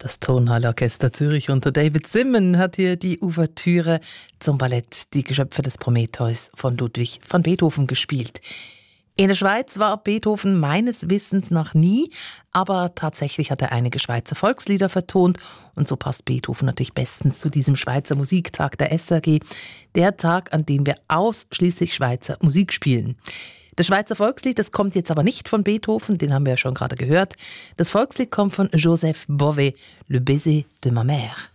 Das Tonhalle-Orchester Zürich unter David Simon hat hier die Ouvertüre zum Ballett Die Geschöpfe des Prometheus von Ludwig van Beethoven gespielt. In der Schweiz war Beethoven meines Wissens noch nie, aber tatsächlich hat er einige Schweizer Volkslieder vertont und so passt Beethoven natürlich bestens zu diesem Schweizer Musiktag der SRG, der Tag, an dem wir ausschließlich Schweizer Musik spielen. Das Schweizer Volkslied, das kommt jetzt aber nicht von Beethoven, den haben wir ja schon gerade gehört. Das Volkslied kommt von Joseph Bové, Le baiser de ma mère.